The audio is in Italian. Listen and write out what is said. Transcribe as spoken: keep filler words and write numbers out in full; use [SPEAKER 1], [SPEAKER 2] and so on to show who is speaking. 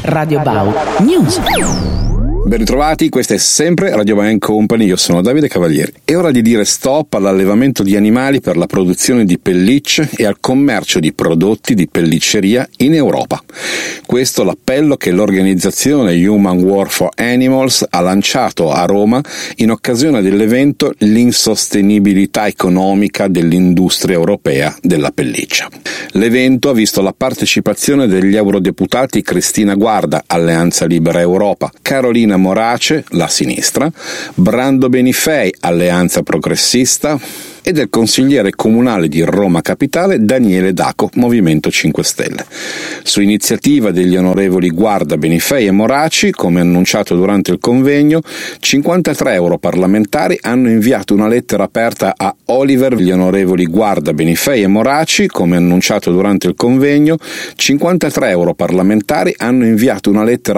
[SPEAKER 1] Radio Bau News.
[SPEAKER 2] Ben ritrovati, questa è sempre Radio Bau Company, io sono Davide Cavalieri. È ora di dire stop all'allevamento di animali per la produzione di pellicce e al commercio di prodotti di pellicceria in Europa. Questo l'appello che l'organizzazione Human War for Animals ha lanciato a Roma in occasione dell'evento L'insostenibilità economica dell'industria europea della pelliccia. L'evento ha visto la partecipazione degli eurodeputati Cristina Guarda, Alleanza Libera Europa, Carolina Morace, la sinistra, Brando Benifei, Alleanza Progressista, e del consigliere comunale di Roma Capitale Daniele Daco, Movimento cinque Stelle. Su iniziativa degli onorevoli Guarda, Benifei e Moraci, come annunciato durante il convegno, cinquantatré europarlamentari hanno inviato una lettera aperta a Oliver. Gli onorevoli Guarda, Benifei e Moraci, come annunciato durante il convegno, cinquantatré europarlamentari hanno inviato una lettera